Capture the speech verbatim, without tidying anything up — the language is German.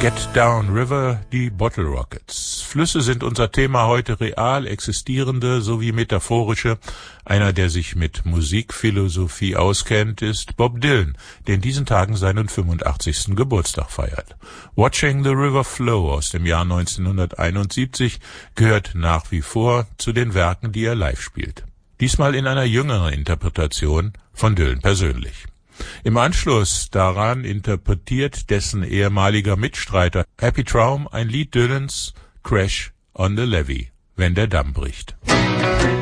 Get Down River, die Bottle Rockets. Flüsse sind unser Thema heute, real existierende sowie metaphorische. Einer, der sich mit Musikphilosophie auskennt, ist Bob Dylan, der in diesen Tagen seinen fünfundachtzigsten Geburtstag feiert. Watching the River Flow aus dem Jahr neunzehnhunderteinundsiebzig gehört nach wie vor zu den Werken, die er live spielt. Diesmal in einer jüngeren Interpretation von Dylan persönlich. Im Anschluss daran interpretiert dessen ehemaliger Mitstreiter Happy Traum ein Lied Dylans, Crash on the Levee, wenn der Damm bricht.